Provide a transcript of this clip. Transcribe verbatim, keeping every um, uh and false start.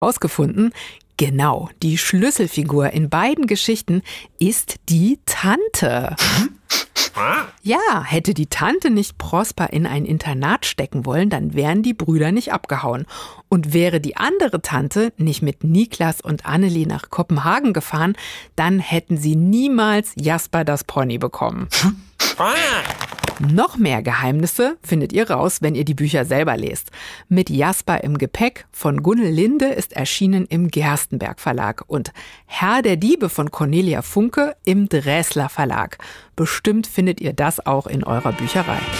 Ausgefunden? Genau, die Schlüsselfigur in beiden Geschichten ist die Tante. Ja, hätte die Tante nicht Prosper in ein Internat stecken wollen, dann wären die Brüder nicht abgehauen. Und wäre die andere Tante nicht mit Niklas und Annelie nach Kopenhagen gefahren, dann hätten sie niemals Jasper das Pony bekommen. Noch mehr Geheimnisse findet ihr raus, wenn ihr die Bücher selber lest. Mit Jasper im Gepäck von Gunnel Linde ist erschienen im Gerstenberg Verlag und Herr der Diebe von Cornelia Funke im Dräsler Verlag. Bestimmt findet ihr das auch in eurer Bücherei.